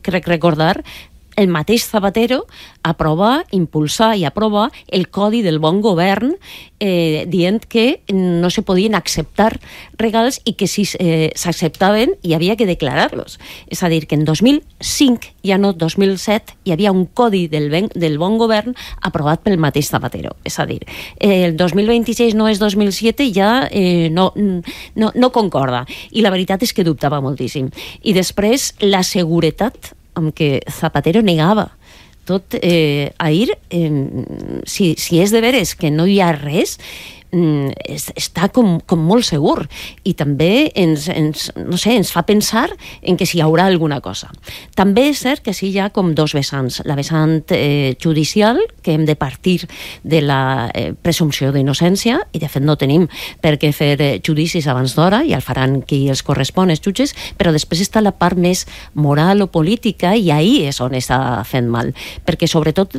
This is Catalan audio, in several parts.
crec recordar, el mateix Zapatero impulsar i aprovar el Codi del Bon Govern dient que no se podien acceptar regals i que si s'acceptaven hi havia que declarar-los. És a dir, que en 2005, ja no 2007, hi havia un Codi del Bon Govern aprovat pel mateix Zapatero. És a dir, el 2026 no és 2007, ja no concorda. I la veritat és que dubtava moltíssim. I després, la seguretat amb què Zapatero negava tot ahir, si és de veres que no hi ha res, està com molt segur, i també ens fa pensar en que s'hi haurà alguna cosa. També és cert que sí hi ha com dos vessants, la vessant judicial, que hem de partir de la presumpció d'innocència, i de fet no tenim per què fer judicis abans d'hora, i el faran qui els correspon, els jutges, però després està la part més moral o política, i ahí és on està fent mal, perquè sobretot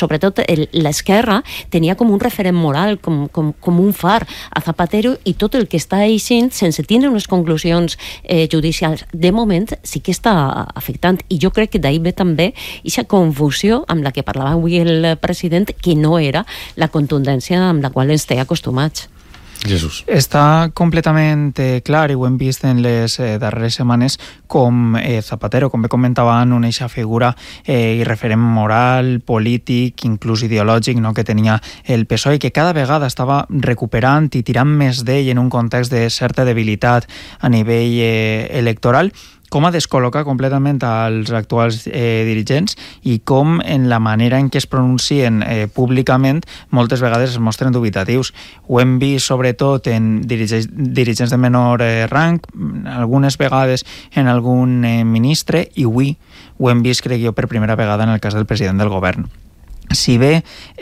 l'esquerra tenia com un referent moral, com un far a Zapatero, i tot el que està eixint sense tindre unes conclusions judicials de moment sí que està afectant, i jo crec que d'ahir ve també aquesta confusió amb la que parlava avui el president, que no era la contundència amb la qual ens té acostumats. Jesús. Està completament clar, i ho hem vist en les darreres setmanes, com Zapatero, com bé comentaven, una eixa figura i referent moral, polític, inclús ideològic, no?, que tenia el PSOE, i que cada vegada estava recuperant i tirant més d'ell en un context de certa debilitat a nivell electoral, com ha descol·locat completament als actuals dirigents, i com en la manera en què es pronuncien públicament moltes vegades es mostren dubitatius. Ho hem vist sobretot en dirigents de menor rang, algunes vegades en algun ministre, i avui ho hem vist, crec jo, per primera vegada en el cas del president del govern. Si bé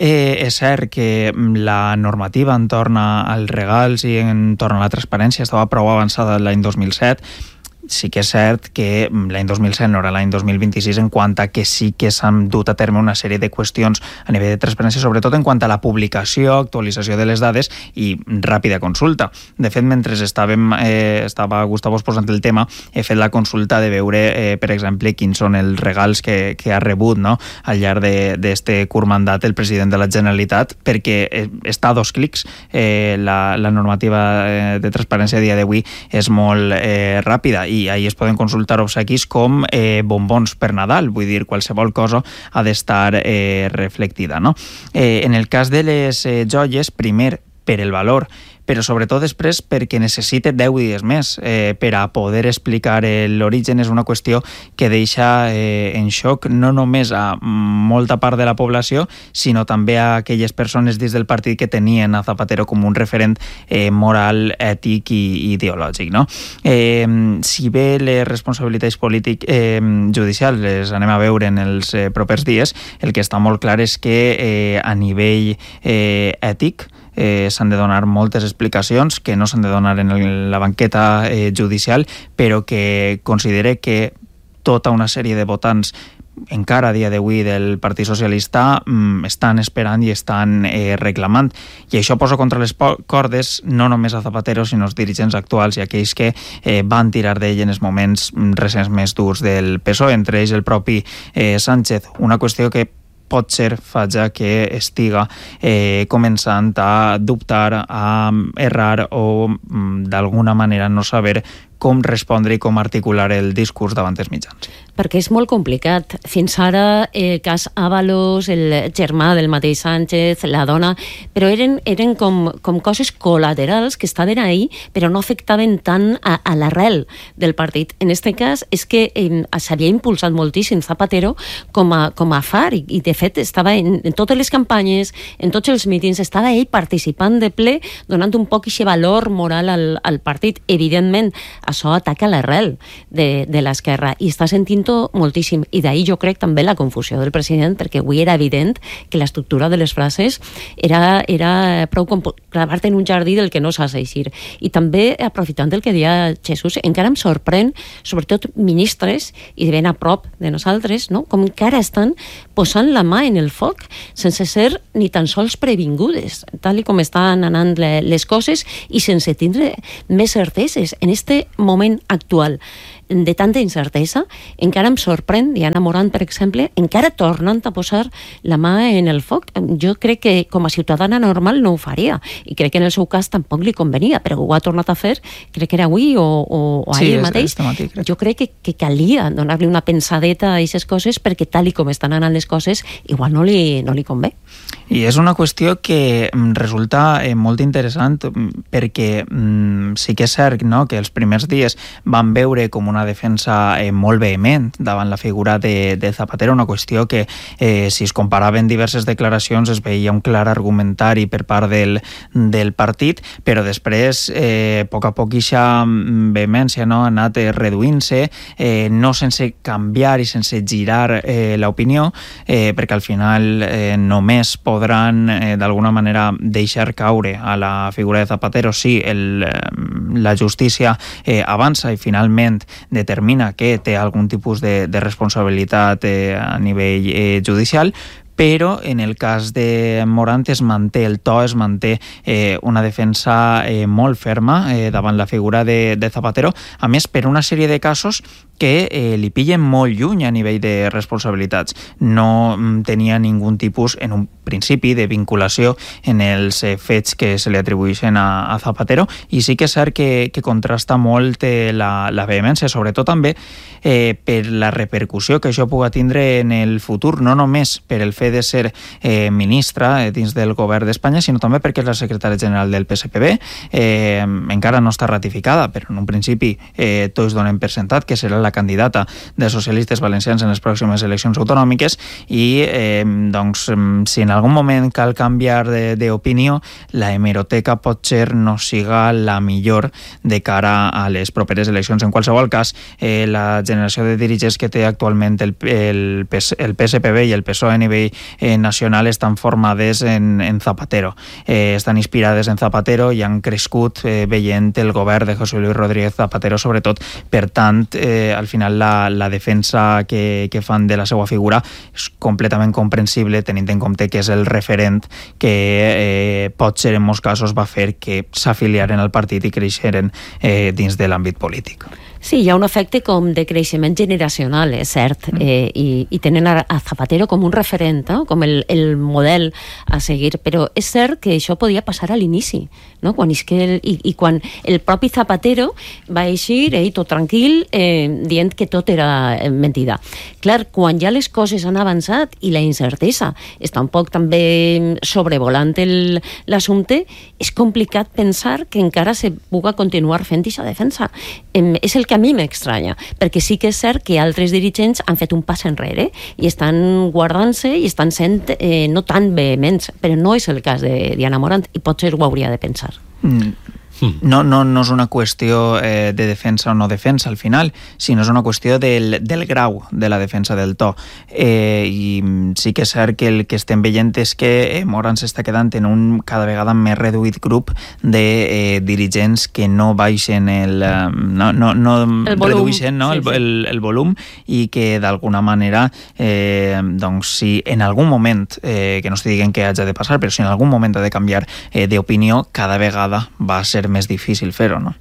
és cert que la normativa entorn als regals i entorn a la transparència estava prou avançada l'any 2007, sí que és cert que l'any 2007 no era l'any 2026 en quant a que sí que s'han dut a terme una sèrie de qüestions a nivell de transparència, sobretot en quant a la publicació, actualització de les dades i ràpida consulta. De fet, mentre estava Gustavo exposant el tema, he fet la consulta de veure, per exemple, quins són els regals que ha rebut, no?, al llarg d'este curt mandat el president de la Generalitat, perquè està a 2 clics. La normativa de transparència a dia d'avui és molt ràpida, i ahí es poden consultar obsequis com bombons per Nadal, vull dir, qualsevol cosa ha d'estar reflectida, no? En el cas de les joies, primer per el valor, però sobretot després perquè necessita 10 dies més per a poder explicar l'origen. És una qüestió que deixa en xoc no només a molta part de la població, sinó també a aquelles persones dins del partit que tenien a Zapatero com un referent moral, ètic i ideològic, no? Si bé les responsabilitats judicials les anem a veure en els propers dies, el que està molt clar és que a nivell ètic s'han de donar moltes explicacions que no s'han de donar en la banqueta judicial, però que considere que tota una sèrie de votants encara a dia d'avui del Partit Socialista estan esperant i estan reclamant, i això posa contra les cordes no només a Zapatero sinó als dirigents actuals i aquells que van tirar d'ell en els moments recents més durs del PSOE, entre ells el propi Sánchez. Una qüestió que potser fa ja que estiga començant a dubtar, a errar o d'alguna manera no saber com respondre i com articular el discurs davant els mitjans. Perquè és molt complicat. Fins ara, el cas Ábalos, el germà del mateix Sánchez, la dona, però eren com coses col·laterals que estaven ahí, però no afectaven tant a l'arrel del partit. En aquest cas és que s'havia impulsat moltíssim Zapatero com a far, i de fet estava en totes les campanyes, en tots els mítings, estava ell participant de ple, donant un poc aquest valor moral al partit. Evidentment, això ataca l'arrel de l'esquerra i està sentint-ho moltíssim, i d'ahir jo crec també la confusió del president, perquè avui era evident que l'estructura de les frases era prou clavar-te en un jardí del que no saps eixir. I també, aprofitant el que deia Jesús, encara em sorprèn, sobretot ministres i de ben a prop de nosaltres, no?, com encara estan posant la mà en el foc sense ser ni tan sols previngudes, tal com estan anant les coses, i sense tindre més certeses en este moment actual. de tanta incertesa, encara em sorprèn, Diana Morant, per exemple, encara tornant a posar la mà en el foc. Jo crec que com a ciutadana normal no ho faria, i crec que en el seu cas tampoc li convenia, però ho ha tornat a fer, crec que era avui o ahir mateix. Jo crec que calia donar-li una pensadeta a aquestes coses, perquè tal i com estan anant les coses, igual no li convé. I és una qüestió que resulta molt interessant, perquè sí que és cert, no?, que els primers dies van veure com una defensa molt vehement davant la figura de Zapatero, una qüestió que si es comparaven diverses declaracions es veia un clar argumentari per part del partit, però després a poc aquesta vehemència, no?, ha anat reduint-se, no sense canviar i sense girar l'opinió, perquè al final només podran d'alguna manera deixar caure a la figura de Zapatero si la justícia avança i finalment determina que té algun tipus de responsabilitat a nivell judicial, però en el cas de Morant es manté el to, es manté una defensa molt ferma davant la figura de Zapatero, a més per una sèrie de casos que li pillen molt lluny a nivell de responsabilitats. No tenia ningú tipus, en un principi, de vinculació en els fets que se li atribueixen a Zapatero, i sí que és cert que contrasta molt la vehemència, sobretot també per la repercussió que això pugui tindre en el futur, no només per el fet de ser ministra dins del govern d'Espanya, sinó també perquè és la secretària general del PSPB, encara no està ratificada, però en un principi tots donem per sentat que serà la candidata de socialistes valencians en les pròximes eleccions autonòmiques, i doncs si en algun moment cal canviar d'opinió, la hemeroteca potser no siga la millor de cara a les properes eleccions. En qualsevol cas, la generació de dirigents que té actualment el PSPB i el PSOE a nivell nacional estan formades en Zapatero, estan inspirades en Zapatero i han crescut veient el govern de José Luis Rodríguez Zapatero, sobretot. Per tant, al final la defensa que fan de la seva figura és completament comprensible, tenint en compte que és el referent que potser en molts casos va fer que s'afiliaren al partit i creixeren dins de l'àmbit polític. Sí, hi ha un efecte com de creixement generacional, és cert, i tenen a Zapatero com un referent, com el model a seguir, però és cert que això podia passar a l'inici, no? Quan el propi Zapatero va eixir tot tranquil, dient que tot era mentida. Clar, quan ja les coses han avançat i la incertesa està un poc també sobrevolant l'assumpte, és complicat pensar que encara se pugui continuar fent aquesta defensa. És el que a mi m'estranya, perquè sí que és cert que altres dirigents han fet un pas enrere i estan guardant-se i estan sent no tan vehements, però no és el cas de Diana Morant, i potser ho hauria de pensar. No és una qüestió de defensa o no defensa al final, sinó és una qüestió del grau de la defensa del to, i sí que és cert que el que estem veient és que Morant s'està quedant en un cada vegada més reduït grup de dirigents que no baixen redueixen el volum, i que d'alguna manera doncs si en algun moment, que no estic dient que hagi de passar, però si en algun moment ha de canviar d'opinió, cada vegada va ser més difícil fer-ho, no?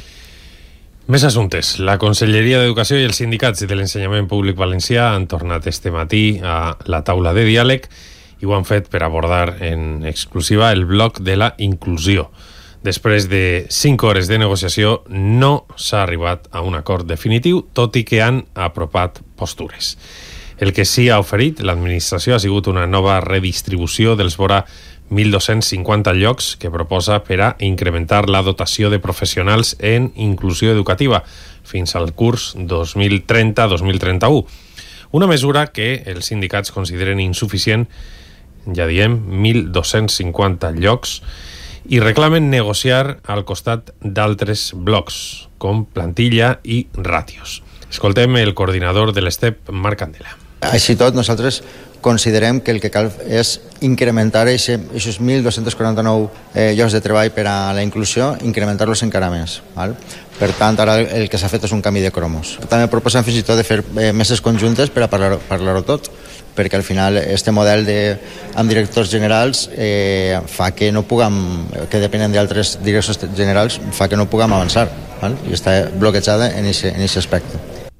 Més assumptes. La Conselleria d'Educació i els sindicats de l'ensenyament públic valencià han tornat este matí a la taula de diàleg i ho han fet per abordar en exclusiva el bloc de la inclusió. Després de 5 hores de negociació no s'ha arribat a un acord definitiu, tot i que han apropat postures. El que sí ha oferit l'administració ha sigut una nova redistribució dels vora 1.250 llocs que proposa per a incrementar la dotació de professionals en inclusió educativa fins al curs 2030-2031. Una mesura que els sindicats consideren insuficient, ja diem, 1.250 llocs, i reclamen negociar al costat d'altres blocs, com plantilla i ràtios. Escoltem el coordinador de l'ESTEP, Marc Candela. Així tot, nosaltres considerem que el que cal és incrementar aquests 1.249 llocs de treball per a la inclusió, incrementar-los encara més. Val? Per tant, ara el que s'ha fet és un canvi de cromos. També proposem fins i tot de fer meses conjuntes per a parlar-ho tot, perquè al final este model amb directors generals fa que no puguem, que depenen d'altres directors generals, fa que no puguem avançar. val? I està bloquejada en aquest aspecte.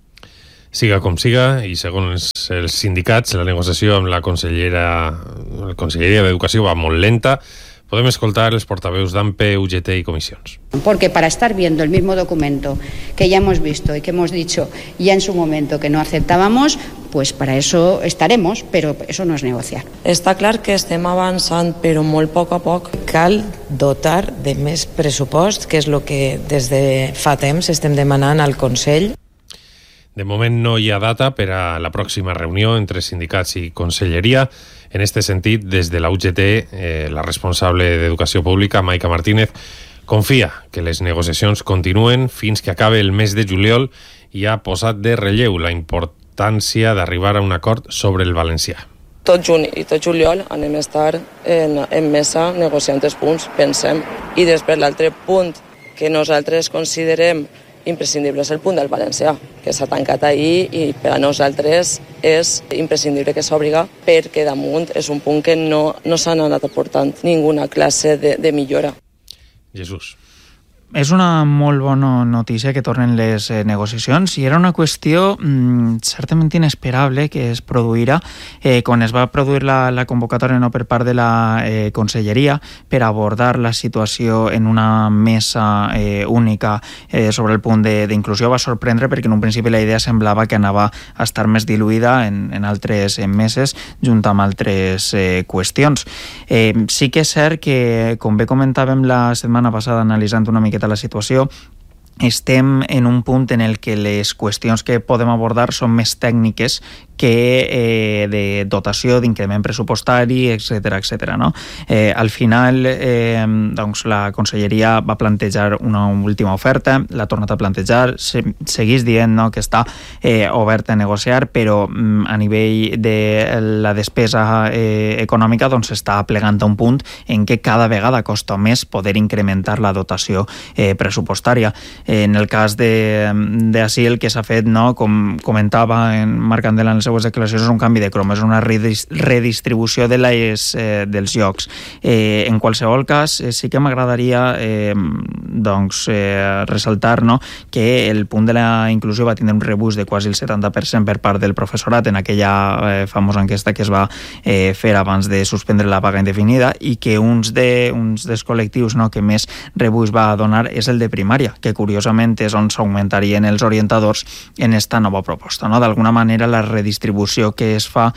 Siga com siga, i segons els sindicats, la negociació amb la Conselleria d'Educació va molt lenta. Podem escoltar els portaveus d'AMPE, UGT y comisiones. Porque para estar viendo el mismo documento que ya hemos visto y que hemos dicho ya en su momento que no aceptábamos, pues para eso estaremos, pero eso no es negociar. Està clar que estem avançant, però molt a poc. Cal dotar de més pressupost, que és el que des de fa temps estem demanant al Consell. De moment no hi ha data per a la pròxima reunió entre sindicats i Conselleria. En este sentit, des de la UGT, la responsable d'Educació Pública, Maica Martínez, confia que les negociacions continuen fins que acabe el mes de juliol i ha posat de relleu la importància d'arribar a un acord sobre el valencià. Tot juny i tot juliol anem a estar en mesa negociant els punts, pensem. I després l'altre punt que nosaltres considerem imprescindible és el punt del valencià, que s'ha tancat ahir i per a nosaltres és imprescindible que s'obriga perquè damunt és un punt que no s'han anat aportant ninguna classe de millora. Jesús. És una molt bona notícia que tornen les negociacions i era una qüestió certament inesperable que es produirà quan es va produir la convocatòria per part de la Conselleria per abordar la situació en una mesa única sobre el punt d'inclusió. Va sorprendre perquè en un principi la idea semblava que anava a estar més diluïda en altres meses junt amb altres qüestions. Sí que és cert que, com bé comentàvem la setmana passada analitzant una miqueta la situació, estem en un punt en el que les qüestions que podem abordar són més tècniques que de dotació, d'increment pressupostari, etc. No? Al final, doncs, la Conselleria va plantejar una última oferta, l'ha tornat a plantejar, seguís dient, no, que està oberta a negociar, però a nivell de la despesa econòmica doncs està plegant a un punt en què cada vegada costa més poder incrementar la dotació pressupostària. En el cas d'ací el que s'ha fet, no, com comentava en Marc Candela en les seues declaracions, és un canvi de croma, és una redistribució dels llocs. En qualsevol cas, sí que m'agradaria ressaltar, no, que el punt de la inclusió va tindre un rebuig de quasi el 70% per part del professorat en aquella famosa enquesta que es va fer abans de suspendre la vaga indefinida, i que uns dels col·lectius, no, que més rebuig va donar és el de primària, que curiosament és on s'augmentarien els orientadors en esta nova proposta. No? D'alguna manera la redistribució que es fa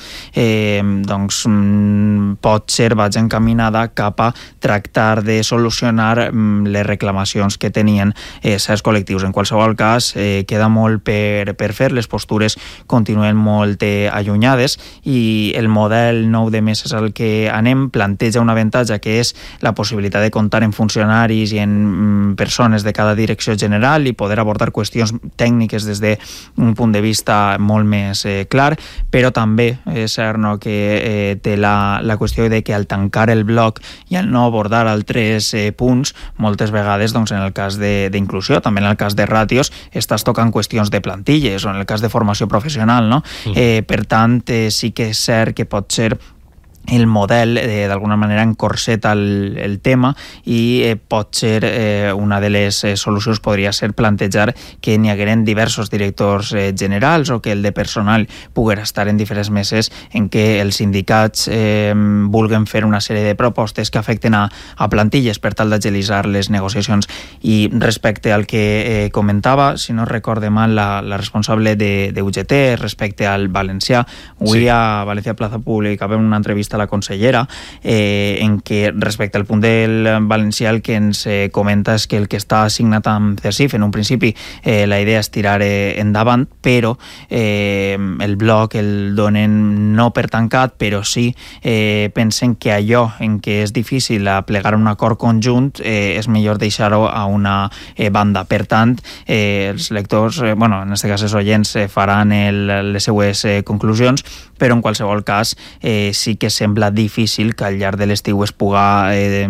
potser vaig encaminada cap a tractar de solucionar les reclamacions que tenien certs col·lectius. En qualsevol cas, queda molt per fer, les postures continuen molt allunyades i el model nou de meses al que anem planteja un avantatge, que és la possibilitat de comptar en funcionaris i en persones de cada direcció general i poder abordar qüestions tècniques des d'un punt de vista molt més clar, però també és cert, no, que té la qüestió de que al tancar el bloc i al no abordar altres punts, moltes vegades, doncs, en el cas d'inclusió, també en el cas de ràtios, estàs tocant qüestions de plantilles o en el cas de formació professional, no? Per tant, sí que és cert que pot ser el model d'alguna manera encorseta el tema i pot ser una de les solucions podria ser plantejar que n'hi hagueren diversos directors generals o que el de personal pogués estar en diferents meses en què els sindicats vulguen fer una sèrie de propostes que afecten a plantilles per tal d'agilitzar les negociacions. I respecte al que comentava, si no recorde mal, la responsable de UGT respecte al valencià, avui a València Plaza Pública vam una entrevista a la consellera en què respecte al punt del valencià el que ens comenta és que el que està assignat amb CESIF en un principi la idea és tirar endavant, però el bloc el donen no per tancat, però sí pensen que allò en què és difícil plegar un acord conjunt és millor deixar-ho a una banda. Per tant, els lectors, en aquest cas els oients, faran les seues conclusions, però en qualsevol cas sí que sembla difícil que al llarg de l'estiu es puga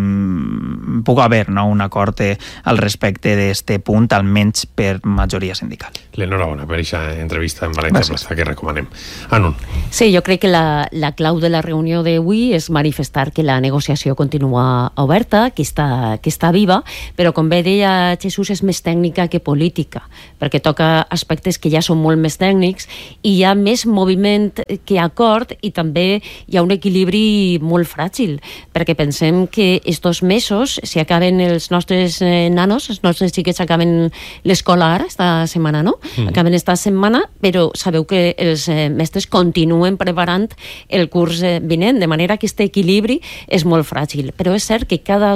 haver, no, un acord al respecte d'aquest punt, almenys per majoria sindical. L'enhorabona per aquesta entrevista en València Plaça que recomanem. Anun. Sí, jo crec que la clau de la reunió d'avui és manifestar que la negociació continua oberta, que està viva, però com bé deia Jesús, és més tècnica que política, perquè toca aspectes que ja són molt més tècnics i hi ha més moviment que acord, i també hi ha un equilibri molt fràgil, perquè pensem que estos mesos, si acaben els nostres nanos, els nostres xiquets acaben l'escola ara, esta setmana, no? Acaben esta setmana, però sabeu que els mestres continuen preparant el curs vinent, de manera que aquest equilibri és molt fràgil. Però és cert que cada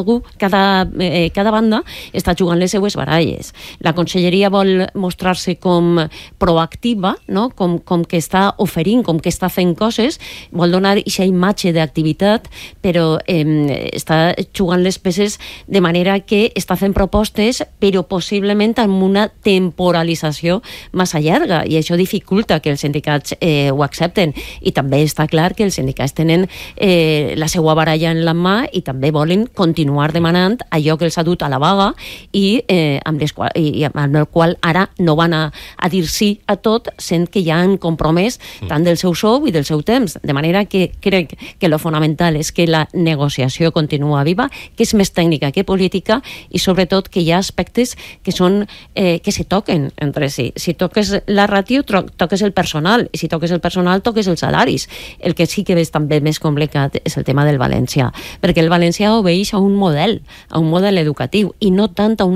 banda està jugant les seues baralles. La Conselleria vol mostrar-se com proactiva, no? Com que està oferint, com que està fent coses, vol donar aquesta imatge d'activitat, però està jugant les peces de manera que està fent propostes, però possiblement amb una temporalització massa llarga, i això dificulta que els sindicats ho accepten. I també està clar que els sindicats tenen la seva baralla en la mà i també volen continuar demanant allò que els ha dut a la vaga i amb el qual ara no van a dir sí a tot, sent que ja han compromès tant del seu sou i del seu temps. De manera que crec que lo fonamental és que la negociació continua viva, que és més tècnica que política, i sobretot que hi ha aspectes que se toquen entre si. Si toques la ràtio, toques el personal, i si toques el personal, toques els salaris. El que sí que és també més complicat és el tema del valencià, perquè el valencià obeix a un model educatiu, i no tant a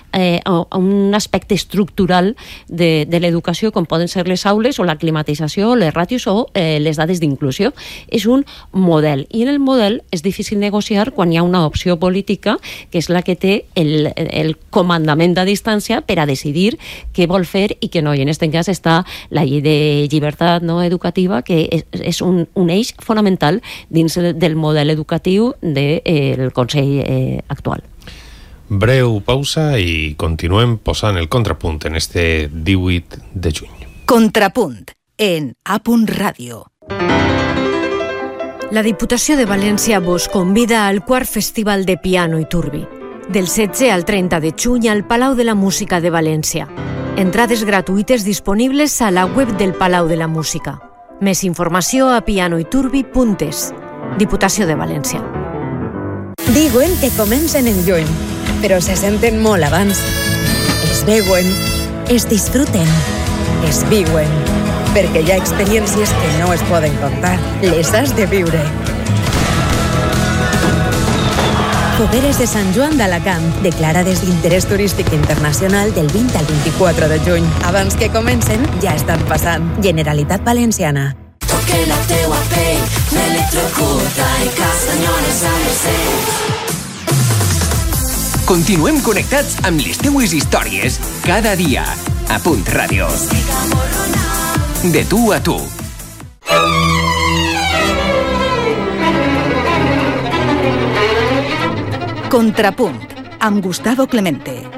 un aspecte estructural de l'educació, com poden ser les aules o la climatització, les ràtios o les dades d'inclusió. És un model, i en el model és difícil negociar quan hi ha una opció política que és la que té el comandament a distància per a decidir què vol fer i què no. I en aquest cas està la llei de llibertat educativa, que és un eix fonamental dins del model educatiu del Consell actual. Breu pausa i continuem posant el contrapunt en este 18 de juny. Contrapunt en A.Radio. La Diputació de València vos convida al quart Festival de Piano i Turbi, del 16 al 30 de juny al Palau de la Música de València. Entrades gratuïtes disponibles a la web del Palau de la Música. Més informació a pianoiturbi.es. Diputació de València. Diuen que comencen en juny, però se senten molt abans. Es veuen, es disfruten, es viuen, perquè hi ha experiències que no es poden contar, les has de viure. Fogueres de Sant Joan d'Alacant, declarades d'interès turístic internacional del 20 al 24 de juny. Abans que comencen, ja estan passant. Generalitat Valenciana. Toque la teua pell, m'electrocuta i castanyores a les seus. Continuem connectats amb les teues històries cada dia. A Punt Ràdio. De tu a tu. Contrapunt, amb Gustavo Clemente.